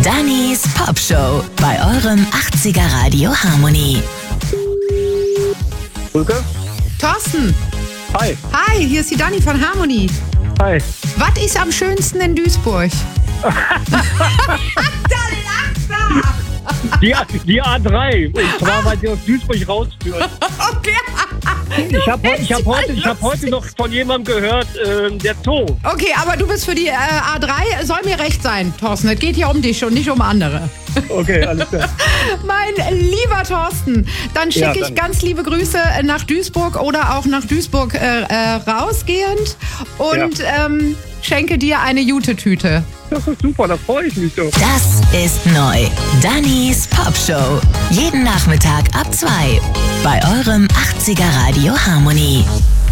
Dannys Popshow bei eurem 80er Radio Harmony. Ulke? Thorsten. Hi. Hi, hier ist die Dani von Harmony. Hi. Was ist am schönsten in Duisburg? Da lacht er! Die A3. Und zwar, weil sie aus Duisburg rausführt. Okay. Ich hab heute noch von jemandem gehört, der Zoo. Okay, aber du bist für die A3. Soll mir recht sein, Thorsten. Es geht hier um dich und nicht um andere. Okay, alles klar. Mein lieber Thorsten, dann schicke ich ganz liebe Grüße nach Duisburg oder auch nach Duisburg rausgehend und schenke dir eine Jute-Tüte. Das ist super, da freue ich mich doch. Das ist neu. Dannys Popshow. Jeden Nachmittag ab 2 bei eurem 80er Radio Harmony.